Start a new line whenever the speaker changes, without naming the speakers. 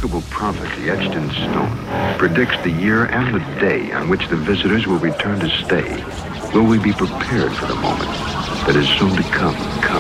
remarkable prophecy etched in stone predicts the year and the day on which the visitors will return to stay. Will we be prepared for the moment that is soon to come?